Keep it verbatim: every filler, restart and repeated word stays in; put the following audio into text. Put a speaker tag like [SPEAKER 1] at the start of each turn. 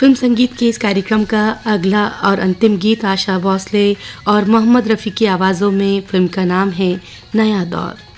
[SPEAKER 1] Film संगीत के इस कार्यक्रम का अगला और अंतिम गीत आशा भोसले और मोहम्मद रफ़ी की आवाज़ों में। फिल्म का नाम है नया दौर।